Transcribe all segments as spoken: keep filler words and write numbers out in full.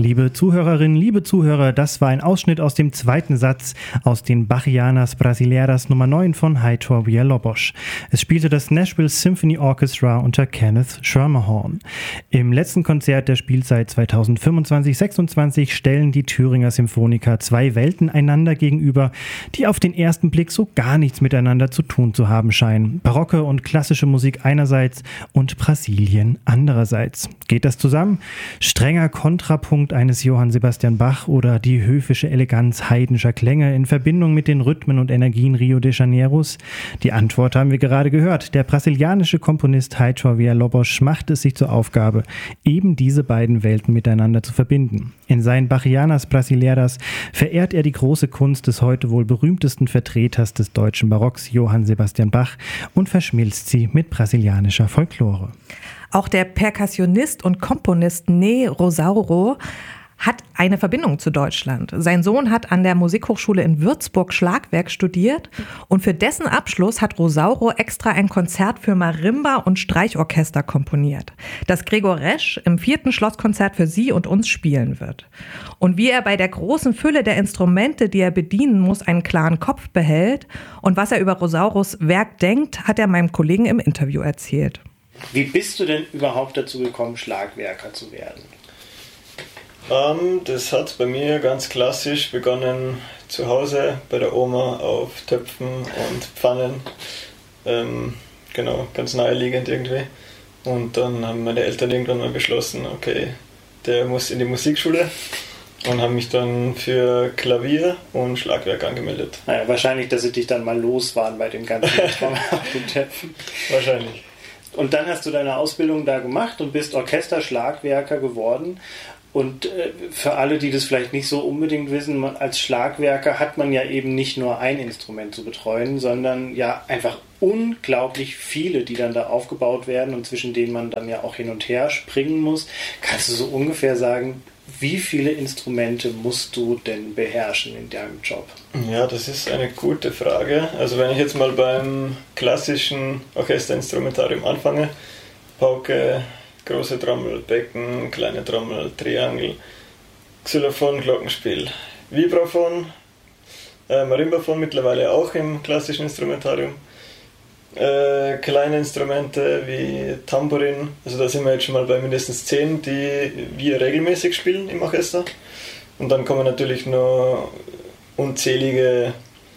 Liebe Zuhörerinnen, liebe Zuhörer, das war ein Ausschnitt aus dem zweiten Satz aus den Bachianas Brasileiras Nummer neun von Heitor Villa-Lobos. Es spielte das Nashville Symphony Orchestra unter Kenneth Schermerhorn. Im letzten Konzert der Spielzeit zweitausendfünfundzwanzig sechsundzwanzig stellen die Thüringer Symphoniker zwei Welten einander gegenüber, die auf den ersten Blick so gar nichts miteinander zu tun zu haben scheinen. Barocke und klassische Musik einerseits und Brasilien andererseits. Geht das zusammen? Strenger Kontrapunkt eines Johann Sebastian Bach oder die höfische Eleganz heidnischer Klänge in Verbindung mit den Rhythmen und Energien Rio de Janeiros? Die Antwort haben wir gerade gehört. Der brasilianische Komponist Heitor Villa-Lobos macht es sich zur Aufgabe, eben diese beiden Welten miteinander zu verbinden. In seinen Bachianas Brasileiras verehrt er die große Kunst des heute wohl berühmtesten Vertreters des deutschen Barocks, Johann Sebastian Bach, und verschmilzt sie mit brasilianischer Folklore. Auch der Perkussionist und Komponist Ney Rosauro hat eine Verbindung zu Deutschland. Sein Sohn hat an der Musikhochschule in Würzburg Schlagwerk studiert und für dessen Abschluss hat Rosauro extra ein Konzert für Marimba und Streichorchester komponiert, das Gregor Resch im vierten Schlosskonzert für Sie und uns spielen wird. Und wie er bei der großen Fülle der Instrumente, die er bedienen muss, einen klaren Kopf behält und was er über Rosauros Werk denkt, hat er meinem Kollegen im Interview erzählt. Wie bist du denn überhaupt dazu gekommen, Schlagwerker zu werden? Ähm, das hat bei mir ganz klassisch begonnen zu Hause bei der Oma auf Töpfen und Pfannen. Ähm, genau, ganz naheliegend irgendwie. Und dann haben meine Eltern irgendwann mal beschlossen, okay, der muss in die Musikschule. Und haben mich dann für Klavier und Schlagwerk angemeldet. Naja, wahrscheinlich, dass sie dich dann mal los waren bei den ganzen auf den Töpfen. Wahrscheinlich. Und dann hast du deine Ausbildung da gemacht und bist Orchesterschlagwerker geworden. Und äh, für alle, die das vielleicht nicht so unbedingt wissen, man, als Schlagwerker hat man ja eben nicht nur ein Instrument zu betreuen, sondern ja einfach unglaublich viele, die dann da aufgebaut werden und zwischen denen man dann ja auch hin und her springen muss. Kannst du so ungefähr sagen, wie viele Instrumente musst du denn beherrschen in deinem Job? Ja, das ist eine gute Frage. Also wenn ich jetzt mal beim klassischen Orchesterinstrumentarium anfange, Pauke, große Trommel, Becken, kleine Trommel, Triangel, Xylophon, Glockenspiel, Vibraphon, äh, Marimbaphon mittlerweile auch im klassischen Instrumentarium, äh, kleine Instrumente wie Tambourin, also da sind wir jetzt schon mal bei mindestens zehn, die wir regelmäßig spielen im Orchester. Und dann kommen natürlich noch unzählige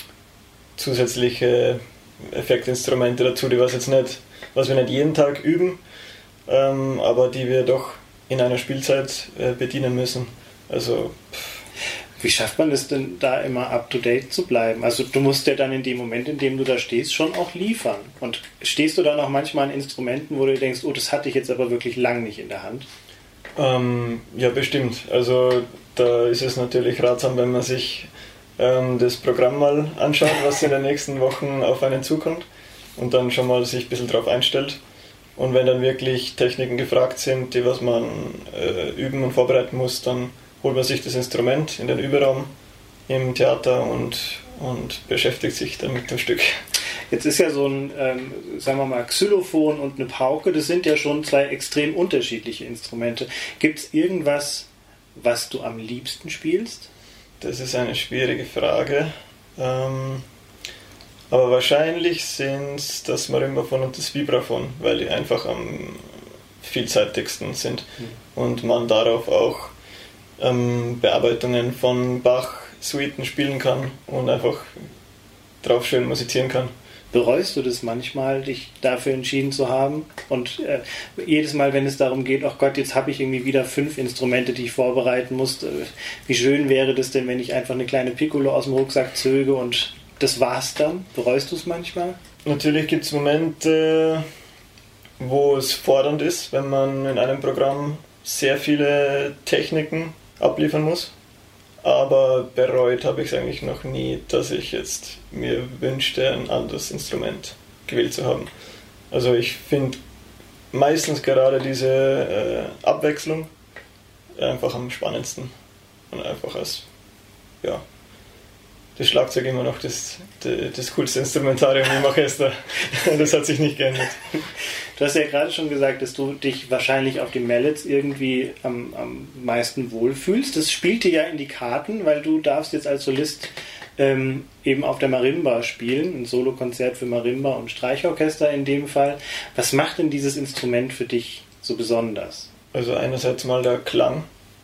zusätzliche Effektinstrumente dazu, die was jetzt nicht, was wir nicht jeden Tag üben, ähm, aber die wir doch in einer Spielzeit äh, bedienen müssen. Also pff. Wie schafft man es denn da immer up-to-date zu bleiben? Also du musst ja dann in dem Moment, in dem du da stehst, schon auch liefern. Und stehst du dann auch manchmal an Instrumenten, wo du denkst, oh, das hatte ich jetzt aber wirklich lang nicht in der Hand? Ähm, ja, bestimmt. Also da ist es natürlich ratsam, wenn man sich ähm, das Programm mal anschaut, was in den nächsten Wochen auf einen zukommt und dann schon mal sich ein bisschen drauf einstellt. Und wenn dann wirklich Techniken gefragt sind, die was man äh, üben und vorbereiten muss, dann holt man sich das Instrument in den Überraum im Theater und, und beschäftigt sich dann mit dem Stück. Jetzt ist ja so ein, ähm, sagen wir mal, Xylophon und eine Pauke, das sind ja schon zwei extrem unterschiedliche Instrumente. Gibt es irgendwas, was du am liebsten spielst? Das ist eine schwierige Frage. Ähm, aber wahrscheinlich sind es das Marimbaphon und das Vibraphon, weil die einfach am vielseitigsten sind mhm. und man darauf auch Ähm, Bearbeitungen von Bach-Suiten spielen kann und einfach drauf schön musizieren kann. Bereust du das manchmal, dich dafür entschieden zu haben? Und äh, jedes Mal, wenn es darum geht, ach Gott, jetzt habe ich irgendwie wieder fünf Instrumente, die ich vorbereiten muss. Äh, wie schön wäre das denn, wenn ich einfach eine kleine Piccolo aus dem Rucksack zöge und das war's dann? Bereust du es manchmal? Natürlich gibt es Momente, wo es fordernd ist, wenn man in einem Programm sehr viele Techniken abliefern muss, aber bereut habe ich es eigentlich noch nie, dass ich jetzt mir wünschte, ein anderes Instrument gewählt zu haben. Also ich finde meistens gerade diese äh, Abwechslung einfach am spannendsten und einfach als, ja, das Schlagzeug immer noch das, das, das coolste Instrumentarium im Orchester. Das hat sich nicht geändert. Du hast ja gerade schon gesagt, dass du dich wahrscheinlich auf den Mallets irgendwie am, am meisten wohlfühlst. Das spielt dir ja in die Karten, weil du darfst jetzt als Solist ähm, eben auf der Marimba spielen, ein Solokonzert für Marimba und Streichorchester in dem Fall. Was macht denn dieses Instrument für dich so besonders? Also einerseits mal der Klang,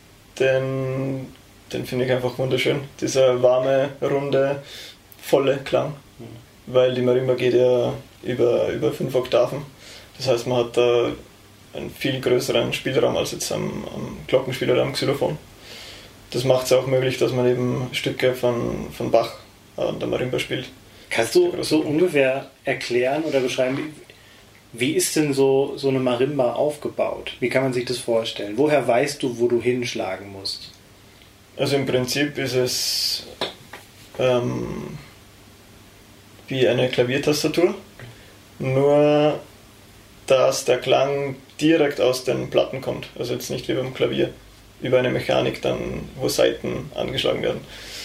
den, den finde ich einfach wunderschön. Dieser warme, runde, volle Klang, mhm. weil die Marimba geht ja über, über fünf Oktaven. Das heißt, man hat da einen viel größeren Spielraum als jetzt am, am Glockenspiel oder am Xylophon. Das macht es auch möglich, dass man eben Stücke von, von Bach an der Marimba spielt. Kannst du so ungefähr erklären oder beschreiben, wie ist denn so, so eine Marimba aufgebaut? Wie kann man sich das vorstellen? Woher weißt du, wo du hinschlagen musst? Also im Prinzip ist es ähm, wie eine Klaviertastatur, nur dass der Klang direkt aus den Platten kommt. Also jetzt nicht wie beim Klavier, über eine Mechanik dann, wo Saiten angeschlagen werden.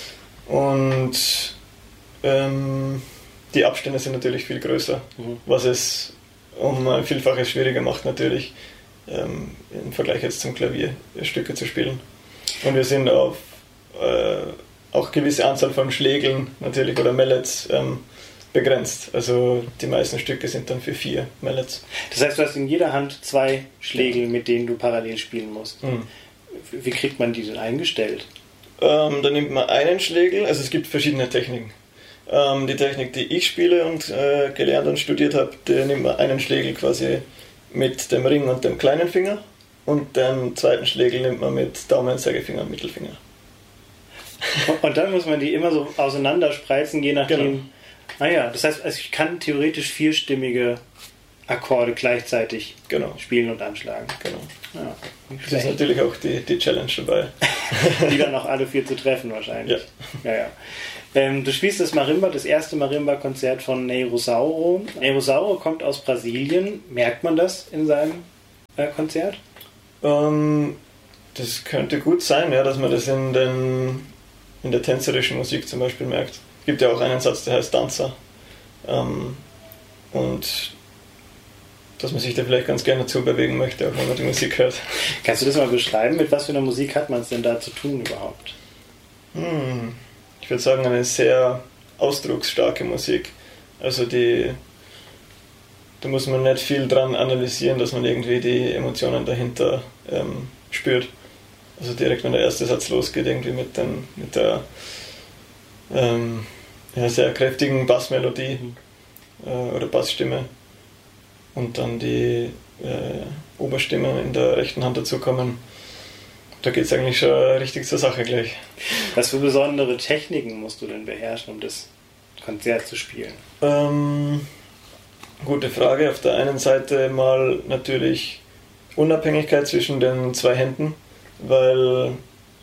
Und ähm, die Abstände sind natürlich viel größer, mhm. was es um ein Vielfaches schwieriger macht natürlich, ähm, im Vergleich jetzt zum Klavier Stücke zu spielen. Und wir sind auf äh, auch gewisse Anzahl von Schlägeln natürlich oder Mallets ähm, begrenzt. Also die meisten Stücke sind dann für vier Mallets. Das heißt, du hast in jeder Hand zwei Schlägel, mit denen du parallel spielen musst. Mhm. Wie kriegt man die denn eingestellt? Ähm, dann nimmt man einen Schlägel, also es gibt verschiedene Techniken. Ähm, die Technik, die ich spiele und äh, gelernt und studiert habe, der nimmt man einen Schlägel quasi mit dem Ring und dem kleinen Finger und den zweiten Schlägel nimmt man mit Daumen, Zeigefinger und Mittelfinger. Und dann muss man die immer so auseinanderspreizen, je nachdem. Genau. Ah ja, das heißt, also ich kann theoretisch vierstimmige Akkorde gleichzeitig genau. spielen und anschlagen. Genau. Ja, das ist natürlich auch die, die Challenge dabei. Die dann auch alle vier zu treffen wahrscheinlich. Ja. Ja, ja. Ähm, du spielst das Marimba, das erste Marimba-Konzert von Ney Rosauro. Ney Rosauro kommt aus Brasilien. Merkt man das in seinem äh, Konzert? Ähm, das könnte gut sein, ja, dass man das in, den, in der tänzerischen Musik zum Beispiel merkt. Es gibt ja auch einen Satz, der heißt Danza. Ähm, und dass man sich da vielleicht ganz gerne zubewegen möchte, auch wenn man die Musik hört. Kannst du das mal beschreiben? Mit was für einer Musik hat man es denn da zu tun überhaupt? Hm, ich würde sagen, eine sehr ausdrucksstarke Musik. Also die, da muss man nicht viel dran analysieren, dass man irgendwie die Emotionen dahinter ähm, spürt. Also direkt, wenn der erste Satz losgeht, irgendwie mit, den, mit der ähm, ja, sehr kräftigen Bassmelodie äh, oder Bassstimme und dann die äh, Oberstimme in der rechten Hand dazukommen. Da geht es eigentlich schon richtig zur Sache gleich. Was für besondere Techniken musst du denn beherrschen, um das Konzert zu spielen? Ähm, gute Frage. Auf der einen Seite mal natürlich Unabhängigkeit zwischen den zwei Händen, weil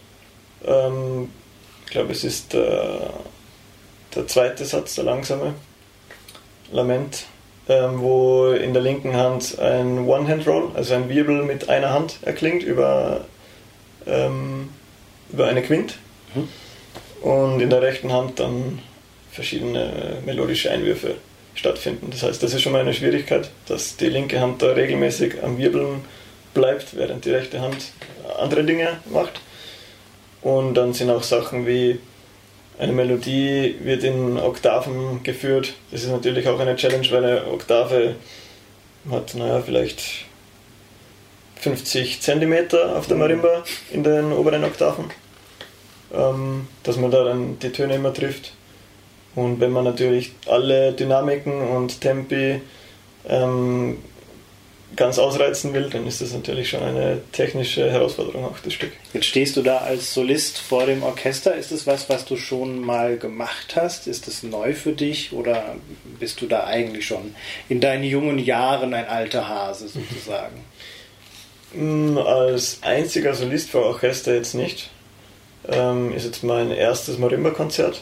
ähm, ich glaube, es ist der, der zweite Satz, der langsame Lament, ähm, wo in der linken Hand ein One-Hand-Roll, also ein Wirbel mit einer Hand erklingt über, ähm, über eine Quint, mhm. und in der rechten Hand dann verschiedene melodische Einwürfe stattfinden. Das heißt, das ist schon mal eine Schwierigkeit, dass die linke Hand da regelmäßig am Wirbeln bleibt, während die rechte Hand andere Dinge macht. Und dann sind auch Sachen wie eine Melodie wird in Oktaven geführt. Das ist natürlich auch eine Challenge, weil eine Oktave hat, naja, vielleicht fünfzig Zentimeter auf der Marimba in den oberen Oktaven. Ähm, dass man da dann die Töne immer trifft. Und wenn man natürlich alle Dynamiken und Tempi ähm, ganz ausreizen will, dann ist das natürlich schon eine technische Herausforderung, auch das Stück. Jetzt stehst du da als Solist vor dem Orchester. Ist das was, was du schon mal gemacht hast? Ist das neu für dich oder bist du da eigentlich schon in deinen jungen Jahren ein alter Hase sozusagen? Als einziger Solist vor Orchester jetzt nicht. Ähm, ist jetzt mein erstes Marimba-Konzert.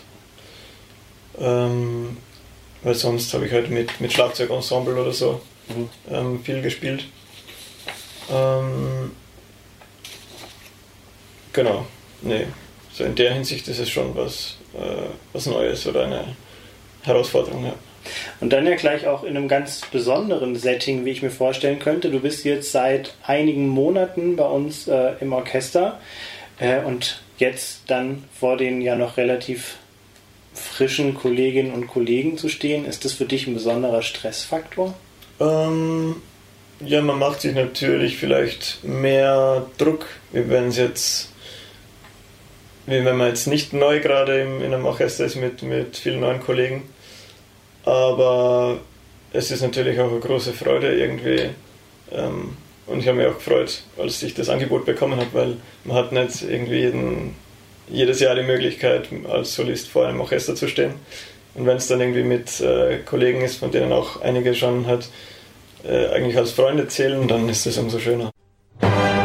Ähm, weil sonst habe ich halt mit, mit Schlagzeugensemble oder so mhm. ähm, viel gespielt. Ähm, genau, nee, so in der Hinsicht ist es schon was, äh, was Neues oder eine Herausforderung. Ja. Und dann ja gleich auch in einem ganz besonderen Setting, wie ich mir vorstellen könnte. Du bist jetzt seit einigen Monaten bei uns äh, im Orchester äh, und jetzt dann vor den ja noch relativ frischen Kolleginnen und Kollegen zu stehen. Ist das für dich ein besonderer Stressfaktor? Ähm, ja, man macht sich natürlich vielleicht mehr Druck, wie wenn es jetzt, wie wenn man jetzt nicht neu gerade im, in einem Orchester ist mit, mit vielen neuen Kollegen. Aber es ist natürlich auch eine große Freude irgendwie. Ähm, und ich habe mich auch gefreut, als ich das Angebot bekommen habe, weil man hat nicht irgendwie jeden, jedes Jahr die Möglichkeit, als Solist vor einem Orchester zu stehen. Und wenn es dann irgendwie mit äh, Kollegen ist, von denen auch einige schon halt äh, eigentlich als Freunde zählen, dann ist das umso schöner.